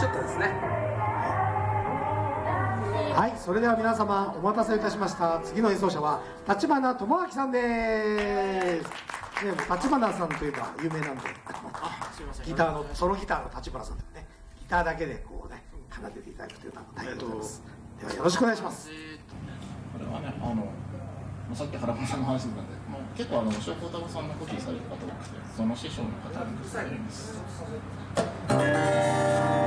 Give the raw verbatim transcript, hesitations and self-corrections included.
ちょっとですね。 はい、それでは皆様お待たせいたしました。次の演奏者は立花智明さんです。ね、もう立花さんといえば有名なんで、ギターのソロギターの立花さんというね、ギターだけでこうね奏でていただくというのは大変でございます。ではよろしくお願いします。 これはね、あのさっき原間さんの話なんで、まあ、結構あの吉岡太郎さんのコピーされる方多くて、その師匠の方になります。